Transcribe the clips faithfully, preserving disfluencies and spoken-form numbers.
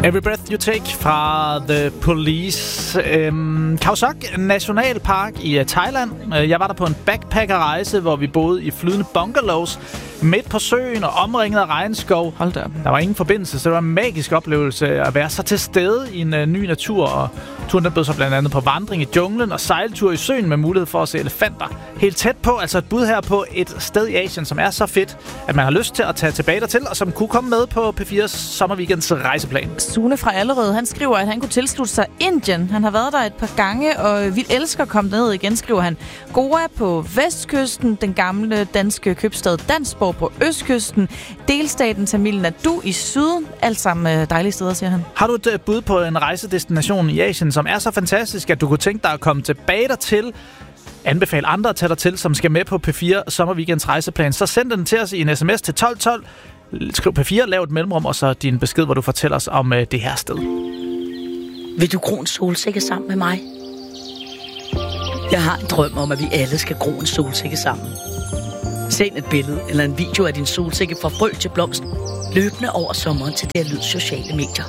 Every Breath You Take fra The Police. Øhm, Khao Sok Nationalpark i uh, Thailand. Uh, jeg var der på en backpackerrejse, hvor vi boede i flydende bungalows midt på søen og omringet af regnskov. Hold da. Der var ingen forbindelse, så det var en magisk oplevelse at være så til stede i en uh, ny natur. Og turen der bød sig blandt andet på vandring i junglen og sejltur i søen med mulighed for at se elefanter helt tæt på. Altså et bud her på et sted i Asien, som er så fedt, at man har lyst til at tage tilbage dertil, og som kunne komme med på P fires sommerweekends rejseplan. Sune fra Allerød, han skriver, at han kunne tilslutte sig Indien. Han har været der et par gange, og vi elsker at komme ned igen, skriver han. Goa på vestkysten, den gamle danske købstad Dansborg på østkysten, delstaten Tamil Nadu i syden. Alt sammen dejlige steder, siger han. Har du et bud på en rejsedestination i Asien, som er så fantastisk, at du kunne tænke dig at komme tilbage dertil? Anbefale andre at tage dig til, som skal med på P fire sommerweekends rejseplan, så send den til os i en sms til tolv tolv. Skriv P fire, lav et mellemrum, og så din besked, hvor du fortæller os om uh, det her sted. Vil du gro en solsikke sammen med mig? Jeg har en drøm om, at vi alle skal gro en solsikke sammen. Send et billede eller en video af din solsikke fra frø til blomst, løbende over sommeren til det her lyd sociale medier.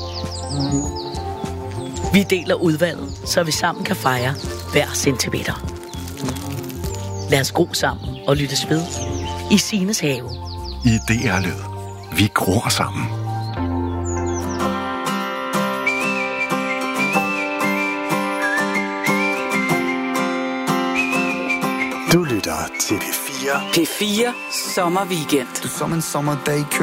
Vi deler udvalget, så vi sammen kan fejre hver centimeter. Lad os gro sammen og lyttes ved i Sines have. I D R-lyd. Vi gror sammen. Du lytter til P fire. P fire sommerweekend. Du som en sommerdag kører